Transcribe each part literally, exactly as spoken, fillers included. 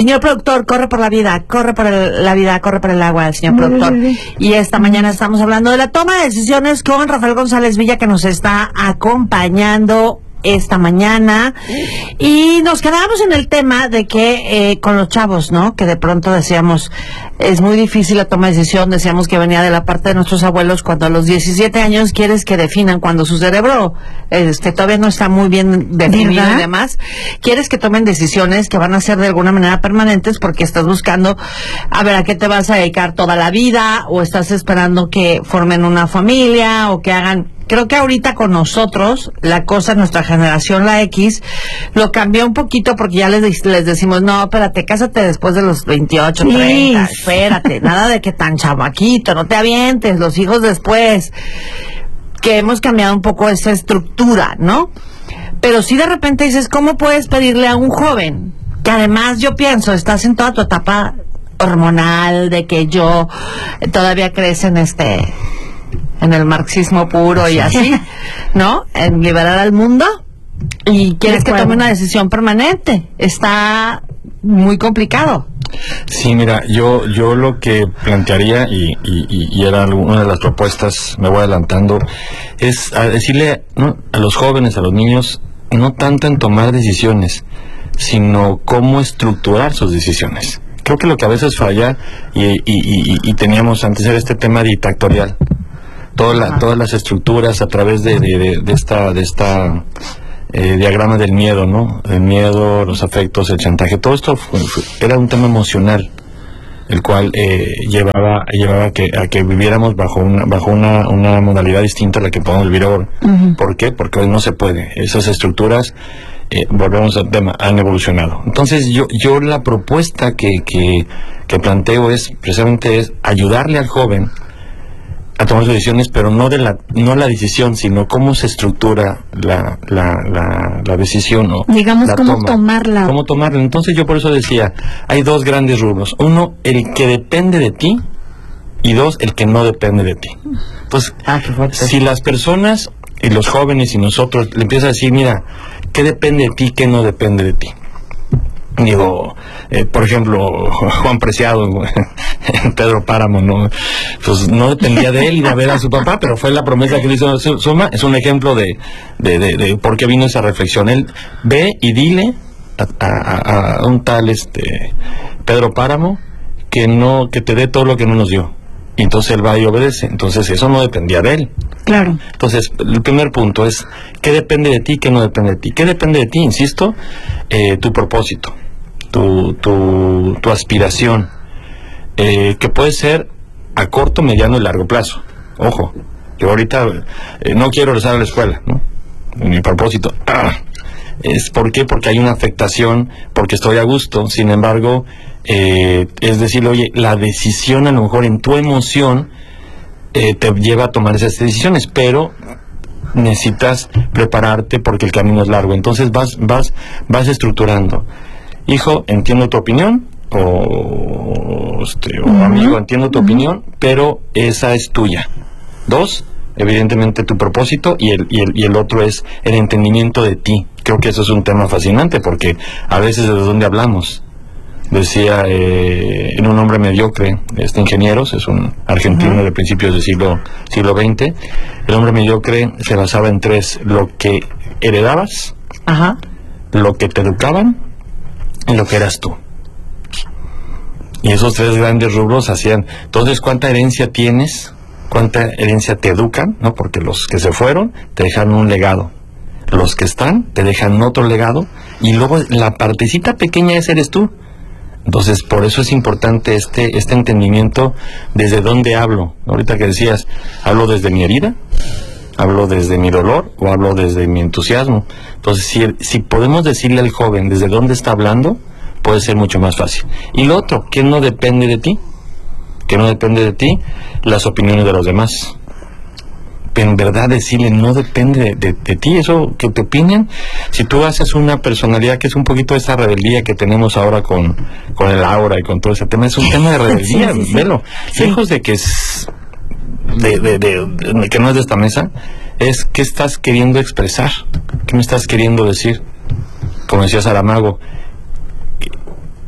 Señor productor, corre por la vida, corre por el, la vida, corre por el agua, el señor productor. Y esta mañana estamos hablando de la toma de decisiones con Rafael González Villa, que nos está acompañando esta mañana. Y nos quedábamos en el tema de que eh, con los chavos, ¿no? Que de pronto decíamos, es muy difícil la toma de decisión. Decíamos que venía de la parte de nuestros abuelos, cuando a los diecisiete años quieres que definan, cuando su cerebro este, todavía no está muy bien definido, ¿verdad? Y demás, quieres que tomen decisiones que van a ser de alguna manera permanentes, porque estás buscando a ver a qué te vas a dedicar toda la vida, o estás esperando que formen una familia o que hagan. Creo que ahorita con nosotros, la cosa, nuestra generación, la X, lo cambió un poquito, porque ya les, les decimos, no, espérate, cásate después de los veintiocho, sí. treinta, espérate, nada de que tan chamaquito, no te avientes, los hijos después. Que hemos cambiado un poco esa estructura, ¿no? Pero si de repente dices, ¿cómo puedes pedirle a un joven? Que además yo pienso, estás en toda tu etapa hormonal, de que yo todavía crees en este... en el marxismo puro y así, ¿no? En liberar al mundo, y quieres que tome una decisión permanente. Está muy complicado. Sí, mira, yo yo lo que plantearía, y, y, y era una de las propuestas, me voy adelantando, es a decirle, ¿no?, a los jóvenes, a los niños, no tanto en tomar decisiones, sino cómo estructurar sus decisiones. Creo que lo que a veces falla, y, y, y, y teníamos antes, era este tema dictatorial. Toda la, todas las estructuras a través de, de, de, de esta de esta eh, diagrama del miedo, ¿no? El miedo, los afectos, el chantaje, todo esto fue, fue, era un tema emocional, el cual eh, llevaba llevaba a que a que viviéramos bajo una bajo una, una modalidad distinta a la que podemos vivir ahora. Uh-huh. ¿Por qué? Porque hoy no se puede. Esas estructuras, eh, volvemos al tema, han evolucionado. Entonces yo yo la propuesta que que, que planteo es precisamente es ayudarle al joven a tomar decisiones, pero no de la no la decisión, sino cómo se estructura la la la, la decisión, o digamos la cómo toma, tomarla. Cómo tomarla. Entonces yo por eso decía, hay dos grandes rubros. Uno, el que depende de ti, y dos, el que no depende de ti. Entonces, ah, qué fuerte. Si las personas y los jóvenes y nosotros le empiezan a decir, mira, ¿qué depende de ti, qué no depende de ti? Digo, eh, por ejemplo, Juan Preciado, Pedro Páramo, no, pues no dependía de él ir a ver a su papá, pero fue la promesa que le hizo su, su mamá. Es un ejemplo de, de, de, de por qué vino esa reflexión. Él ve y dile a, a, a un tal este Pedro Páramo que no, que te dé todo lo que no nos dio. Y entonces él va y obedece. Entonces eso no dependía de él. Claro. Entonces el primer punto es, ¿qué depende de ti, qué no depende de ti? ¿Qué depende de ti? Insisto, eh, tu propósito, tu, tu, tu aspiración, eh, que puede ser a corto, mediano y largo plazo. Ojo, yo ahorita eh, no quiero regresar a la escuela, ¿no? Mi propósito ¡ah! Es ¿por qué? Porque hay una afectación, porque estoy a gusto. Sin embargo, eh, es decir, oye, la decisión a lo mejor en tu emoción eh, te lleva a tomar esas decisiones, pero necesitas prepararte porque el camino es largo. Entonces vas vas vas estructurando. Hijo, entiendo tu opinión, o, este, o uh-huh. amigo, entiendo tu uh-huh. opinión, pero esa es tuya. Dos, evidentemente tu propósito, y el, y el y el otro es el entendimiento de ti. Creo que eso es un tema fascinante, porque a veces de dónde hablamos. Decía eh, en un hombre mediocre, este ingenieros, es un argentino uh-huh. de principios del siglo siglo veinte. El hombre mediocre se basaba en tres: lo que heredabas, uh-huh. lo que te educaban y lo que eras tú. Y esos tres grandes rubros hacían. Entonces, ¿cuánta herencia tienes? ¿Cuánta herencia te educan? ¿No? Porque los que se fueron te dejan un legado. Los que están te dejan otro legado. Y luego la partecita pequeña esa eres tú. Entonces, por eso es importante este este entendimiento desde dónde hablo. Ahorita que decías, ¿hablo desde mi herida? ¿Hablo desde mi dolor? ¿O hablo desde mi entusiasmo? Entonces, si, si podemos decirle al joven desde dónde está hablando, puede ser mucho más fácil. Y lo otro, ¿qué no depende de ti? ¿Qué no depende de ti? Las opiniones de los demás. Pero en verdad decirle, no depende de, de, de ti, eso que te opinen. Si tú haces una personalidad que es un poquito esa rebeldía que tenemos ahora con, con el aura y con todo ese tema, es un tema de rebeldía, sí, sí, sí. Velo. Sí. Lejos de que es de, de, de, de que no es de esta mesa, es qué estás queriendo expresar, qué me estás queriendo decir. Como decía Saramago,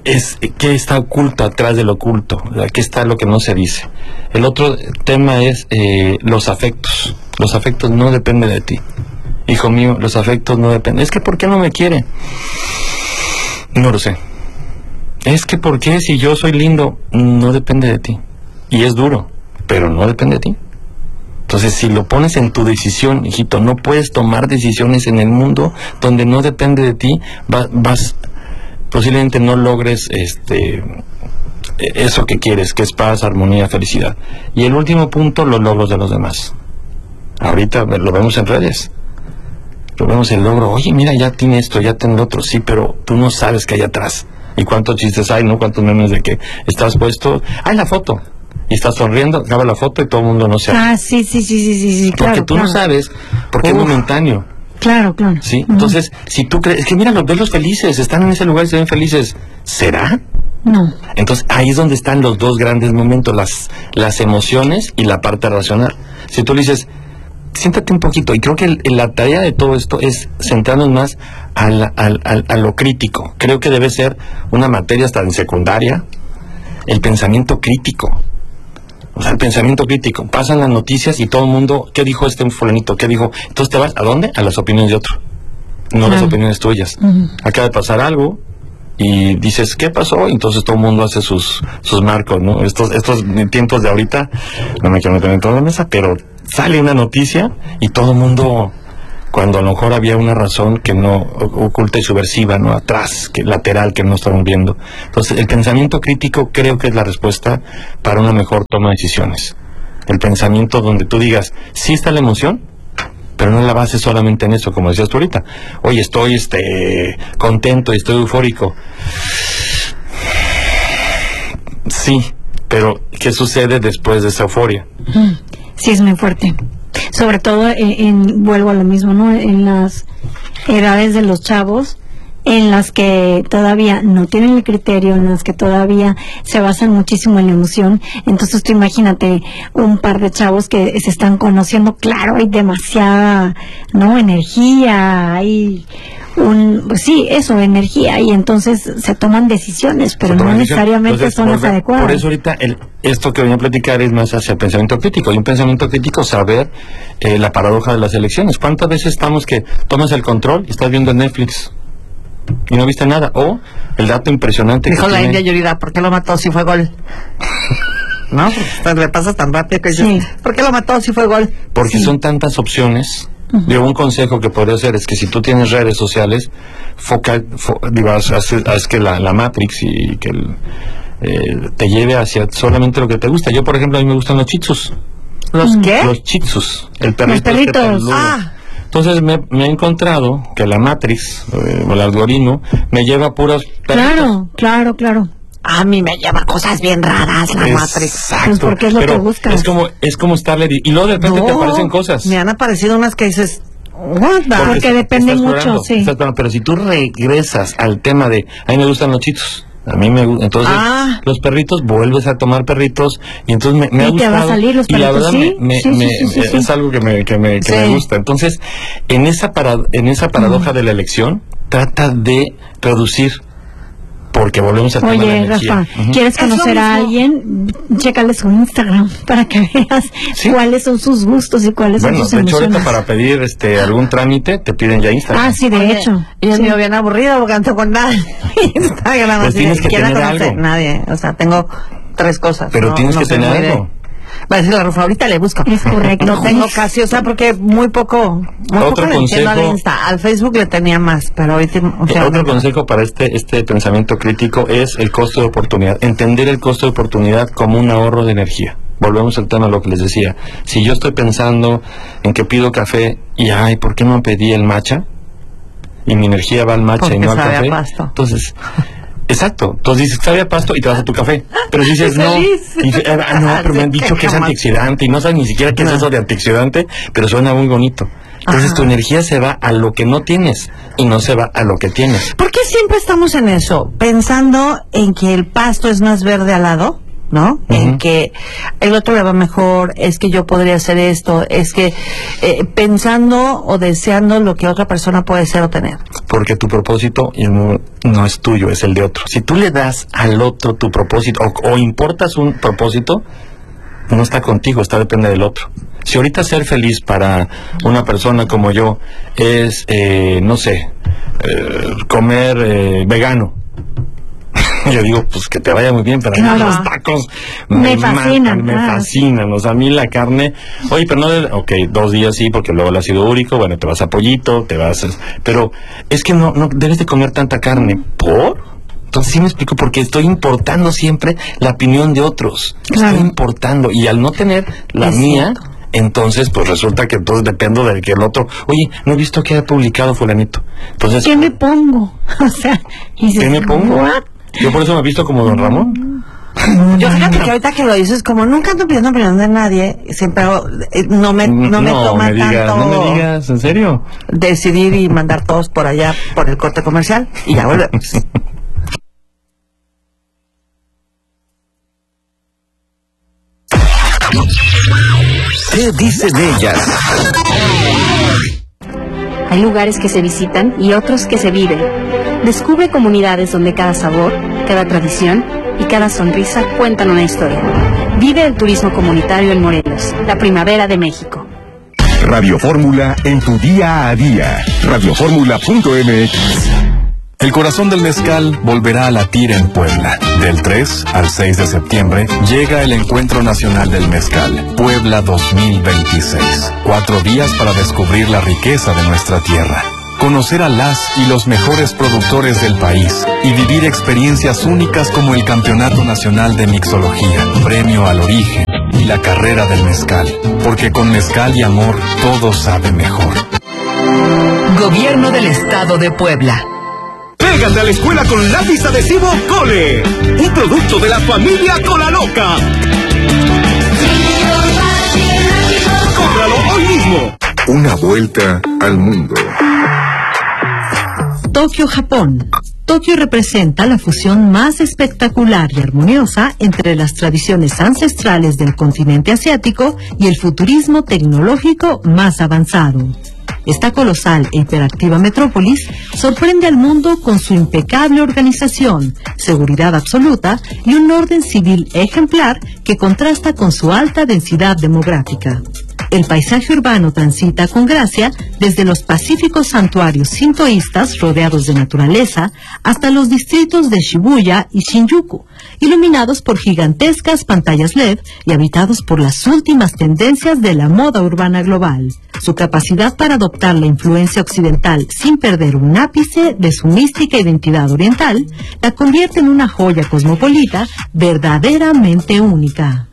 es qué está oculto atrás de lo oculto, qué está lo que no se dice. El otro tema es eh, los afectos. Los afectos no dependen de ti. Hijo mío, los afectos no dependen. Es que ¿por qué no me quiere? No lo sé. Es que ¿por qué si yo soy lindo? No depende de ti. Y es duro, pero no depende de ti. Entonces, si lo pones en tu decisión, hijito, no puedes tomar decisiones en el mundo donde no depende de ti. Vas, vas posiblemente no logres este eso que quieres, que es paz, armonía, felicidad. Y el último punto, los logros de los demás. Ahorita lo vemos en redes. Lo vemos el logro. Oye, mira, ya tiene esto, ya tiene lo otro. Sí, pero tú no sabes qué hay atrás. Y cuántos chistes hay, ¿no? Cuántos memes de que estás puesto... ¡Ay, la foto! Y estás sonriendo, acaba la foto y todo el mundo no sabe. Ah, sí, sí, sí, sí, sí, sí. Porque claro, tú claro. no sabes, porque Uf. es momentáneo. Claro, claro. Sí, uh-huh. Entonces, si tú crees... Es que mira, los ves los felices, están en ese lugar y se ven felices. ¿Será? No. Entonces, ahí es donde están los dos grandes momentos, las, las emociones y la parte racional. Si tú le dices... Siéntate un poquito, y creo que el, la tarea de todo esto es centrarnos más a, la, a, a, a lo crítico. Creo que debe ser una materia hasta en secundaria, el pensamiento crítico. O sea, el pensamiento crítico. Pasan las noticias y todo el mundo, ¿qué dijo este fulanito? ¿Qué dijo? Entonces te vas, ¿a dónde? A las opiniones de otro, no las opiniones tuyas. Uh-huh. Acaba de pasar algo y dices, ¿qué pasó? Y entonces todo el mundo hace sus sus marcos, ¿no? Estos estos tiempos de ahorita, no me quiero meter en toda la mesa, pero sale una noticia y todo el mundo, cuando a lo mejor había una razón que no oculta y subversiva, ¿no? Atrás, que lateral, que no estamos viendo. Entonces, el pensamiento crítico creo que es la respuesta para una mejor toma de decisiones. El pensamiento donde tú digas, sí está la emoción, pero no la bases solamente en eso, como decías tú ahorita. Oye, estoy este contento y estoy eufórico. Sí, pero ¿qué sucede después de esa euforia? Sí, es muy fuerte. Sobre todo, en, en, vuelvo a lo mismo, ¿no? En las edades de los chavos, en las que todavía no tienen el criterio, en las que todavía se basan muchísimo en la emoción. Entonces tú imagínate un par de chavos que se están conociendo, claro, hay demasiada, ¿no? Energía, hay un, pues sí, eso, energía, y entonces se toman decisiones, pero no necesariamente entonces, son las adecuadas. Por eso ahorita el, esto que voy a platicar es más hacia el pensamiento crítico, y un pensamiento crítico saber eh, la paradoja de las elecciones. ¿Cuántas veces estamos que tomas el control y estás viendo Netflix y no viste nada? O el dato impresionante dijo que la tiene... India Yurida, ¿por qué lo mató si fue gol? ¿No? Pues le pasas tan rápido que dices, sí. ¿Por qué lo mató si fue gol? Porque sí. son tantas opciones. Uh-huh. Digo, un consejo que podría hacer es que si tú tienes redes sociales, foca, fo, digo, haz, haz, haz que la, la Matrix y que el, eh, te lleve hacia solamente lo que te gusta. Yo, por ejemplo, a mí me gustan los chitsus. ¿Los qué? Los chitsus, el perrito. Los perritos, ah. Entonces me, me he encontrado que la Matrix, eh, o el algoritmo, me lleva a puros perritos. Claro, claro, claro. A mí me lleva cosas bien raras la Matrix. Exacto. Pues porque es lo pero que buscas. Es como, es como estarle... Y luego de repente no, te aparecen cosas. Me han aparecido unas que dices... What the? Porque, porque depende mucho, sí. Estás, pero si tú regresas al tema de... A mí me gustan los chitos. A mí me gustan... Entonces, ah. los perritos, vuelves a tomar perritos. Y entonces me, me ha y gustado. Te va a salir los y la verdad ¿sí? me, sí, me, sí, sí, me sí, es sí. algo que me, que me, que sí. me gusta. Entonces, en esa, para, en esa paradoja mm. de la elección, trata de reducir... Porque volvemos a tener la energía. Rafa, uh-huh. ¿Quieres conocer a alguien? Chécale su Instagram para que veas ¿sí? cuáles son sus gustos y cuáles bueno, son sus de hecho, emociones. ahorita para pedir este algún trámite te piden ya Instagram. Ah, sí, de Oye, hecho. Y es sí. mío bien aburrido porque no tengo con nadie. Instagram, pues tienes que tener conocer algo. Nadie. O sea, tengo tres cosas. Pero no, tienes no que tener algo. Va a decir la Rufa, ahorita le busco. Es correcto. No tengo casi, o sea, porque muy poco, muy otro poco le consejo, entiendo al Insta. Al Facebook le tenía más, pero ahorita... O sea, otro no. consejo para este este pensamiento crítico es el costo de oportunidad. Entender el costo de oportunidad como un ahorro de energía. Volvemos al tema de lo que les decía. Si yo estoy pensando en que pido café y, ay, ¿por qué no pedí el matcha? Y mi energía va al matcha porque y no al café. Pasto. Entonces... Exacto, entonces dices, sabe a pasto y te vas a tu café, pero si dices no, y, eh, no, pero me han dicho que es antioxidante y no sabes ni siquiera qué no. es eso de antioxidante, pero suena muy bonito. Entonces Ajá. tu energía se va a lo que no tienes y no se va a lo que tienes. ¿Por qué siempre estamos en eso? Pensando en que el pasto es más verde al lado. ¿no? Uh-huh. En que el otro le va mejor, es que yo podría hacer esto, es que eh, pensando o deseando lo que otra persona puede ser o tener. Porque tu propósito no, no es tuyo, es el de otro. Si tú le das al otro tu propósito o, o importas un propósito, no está contigo, está depende del otro. Si ahorita ser feliz para una persona como yo es, eh, no sé, eh, comer eh, vegano, yo digo, pues que te vaya muy bien, pero claro. Los tacos me, me fascinan, me ah. fascinan, o sea, a mí la carne, oye, pero no, de, ok, dos días sí, porque luego el ácido úrico, bueno, te vas a pollito, te vas, a, pero es que no, no debes de comer tanta carne, ¿por? Entonces sí me explico, porque estoy importando siempre la opinión de otros, claro. Estoy importando, y al no tener la es mía, cierto. Entonces pues resulta que entonces dependo del que el otro, oye, no he visto que haya publicado fulanito, entonces ¿qué me pongo? O sea, y ¿qué me pongo? ¿What? Yo por eso me he visto como Don Ramón. Yo fíjate que ahorita que lo dices, como nunca ando pidiendo opinión de nadie, siempre hago, no me, no me no, toma me digas, tanto. No me digas, ¿en serio? Decidir y mandar todos por allá, por el corte comercial, y ya volvemos. ¿Qué dicen ellas? Hay lugares que se visitan y otros que se viven. Descubre comunidades donde cada sabor, cada tradición y cada sonrisa cuentan una historia. Vive el turismo comunitario en Morelos, la primavera de México. Radio Fórmula en tu día a día. radio fórmula punto m x. El corazón del mezcal volverá a latir en Puebla. Del tres al seis de septiembre llega el Encuentro Nacional del Mezcal, Puebla dos mil veintiséis. Cuatro días para descubrir la riqueza de nuestra tierra, conocer a las y los mejores productores del país y vivir experiencias únicas como el Campeonato Nacional de Mixología, Premio al Origen y la Carrera del Mezcal. Porque con mezcal y amor todo sabe mejor. Gobierno del Estado de Puebla. Pégate a la escuela con lápiz adhesivo Cole, un producto de la familia Colaloca. ¡Cómpralo hoy mismo! Una vuelta al mundo. Tokio, Japón. Tokio representa la fusión más espectacular y armoniosa entre las tradiciones ancestrales del continente asiático y el futurismo tecnológico más avanzado. Esta colosal e hiperactiva metrópolis sorprende al mundo con su impecable organización, seguridad absoluta y un orden civil ejemplar que contrasta con su alta densidad demográfica. El paisaje urbano transita con gracia desde los pacíficos santuarios sintoístas rodeados de naturaleza hasta los distritos de Shibuya y Shinjuku, iluminados por gigantescas pantallas L E D y habitados por las últimas tendencias de la moda urbana global. Su capacidad para adoptar la influencia occidental sin perder un ápice de su mística identidad oriental la convierte en una joya cosmopolita verdaderamente única.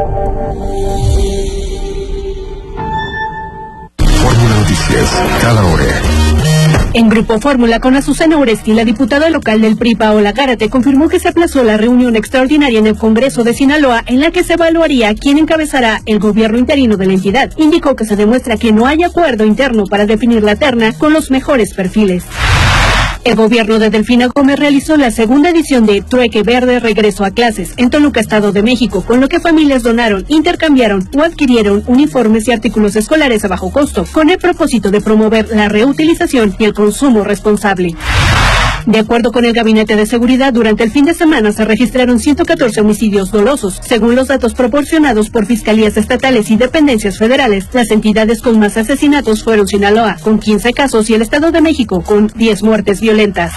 Fórmula Noticias, cada hora. En Grupo Fórmula, con Azucena Oresti, la diputada local del P R I, Paola Gárate, confirmó que se aplazó la reunión extraordinaria en el Congreso de Sinaloa, en la que se evaluaría quién encabezará el gobierno interino de la entidad. Indicó que se demuestra que no hay acuerdo interno para definir la terna con los mejores perfiles. El gobierno de Delfina Gómez realizó la segunda edición de Trueque Verde Regreso a Clases en Toluca, Estado de México, con lo que familias donaron, intercambiaron o adquirieron uniformes y artículos escolares a bajo costo, con el propósito de promover la reutilización y el consumo responsable. De acuerdo con el Gabinete de Seguridad, durante el fin de semana se registraron ciento catorce homicidios dolosos. Según los datos proporcionados por fiscalías estatales y dependencias federales, las entidades con más asesinatos fueron Sinaloa, con quince casos, y el Estado de México, con diez muertes violentas.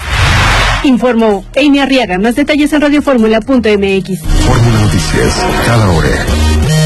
Informó Amy Arriaga. Más detalles en radio fórmula punto m x. Fórmula Noticias, cada hora.